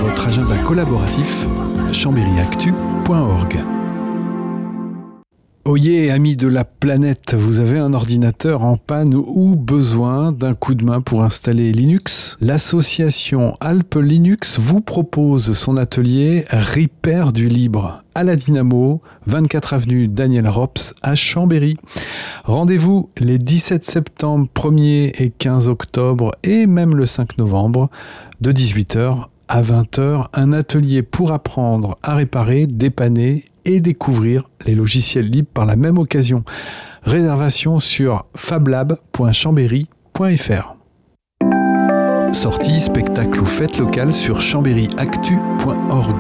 votre agenda collaboratif, chambéryactu.org. Oyez, amis de la planète, vous avez un ordinateur en panne ou besoin d'un coup de main pour installer Linux? L'association Alpes Linux vous propose son atelier Repair du Libre à la Dynamo, 24 avenue Daniel Rops à Chambéry. Rendez-vous les 17 septembre, 1er et 15 octobre et même le 5 novembre de 18h à 20h, un atelier pour apprendre à réparer, dépanner et découvrir les logiciels libres par la même occasion. Réservation sur fablab.chambéry.fr. Sorties, spectacles ou fêtes locales sur chambéryactu.org.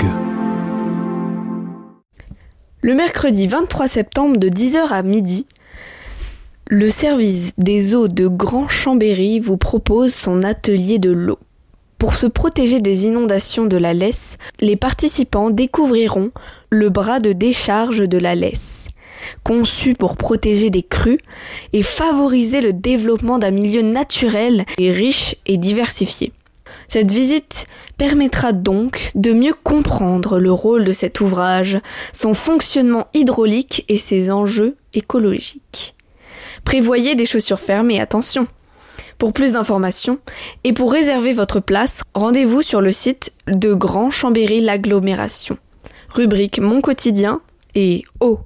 Le mercredi 23 septembre de 10h à midi, le service des eaux de Grand Chambéry vous propose son atelier de l'eau. Pour se protéger des inondations de la Lesse, les participants découvriront le bras de décharge de la Lesse, conçu pour protéger des crues et favoriser le développement d'un milieu naturel et riche et diversifié. Cette visite permettra donc de mieux comprendre le rôle de cet ouvrage, son fonctionnement hydraulique et ses enjeux écologiques. Prévoyez des chaussures fermées, attention! Pour plus d'informations et pour réserver votre place, rendez-vous sur le site de Grand Chambéry l'agglomération. Rubrique Mon quotidien et eau.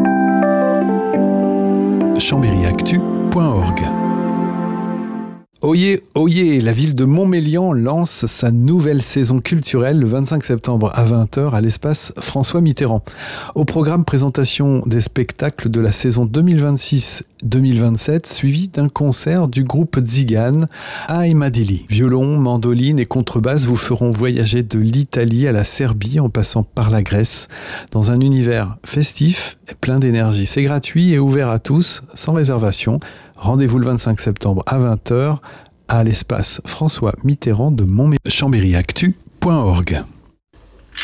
chambéryactu.org. Oyez, oyez, la ville de Montmélian lance sa nouvelle saison culturelle le 25 septembre à 20h à l'espace François Mitterrand. Au programme, présentation des spectacles de la saison 2026-2027, suivi d'un concert du groupe Tzigan à Imadili. Violon, mandoline et contrebasse vous feront voyager de l'Italie à la Serbie en passant par la Grèce dans un univers festif et plein d'énergie. C'est gratuit et ouvert à tous, sans réservation. Rendez-vous le 25 septembre à 20h à l'espace François Mitterrand de Montmélian. chambéryactu.org.